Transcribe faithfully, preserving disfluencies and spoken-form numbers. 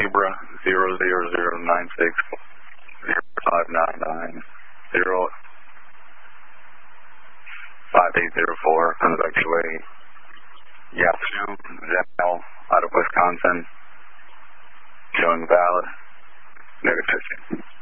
Zebra zero zero zero nine six zero five nine nine zero five eight zero four comes back your way. Yapsu, Zell, out of Wisconsin, showing valid, negative.